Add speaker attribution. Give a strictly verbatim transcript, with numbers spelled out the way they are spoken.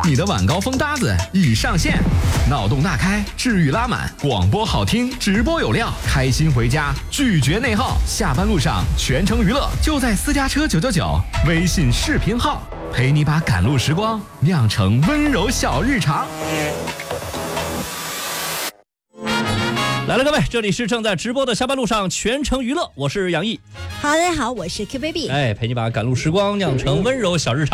Speaker 1: 你的晚高峰搭子已上线，脑洞大开，治愈拉满，广播好听，直播有料，开心回家，拒绝内耗，下班路上全程娱乐，就在私家车九九九微信视频号，陪你把赶路时光酿成温柔小日常。
Speaker 2: 来了各位，这里是正在直播的下班路上全程娱乐，我是杨毅。
Speaker 3: 好，大家好，我是 Q Baby。
Speaker 2: 哎，陪你把赶路时光酿成温柔小日常。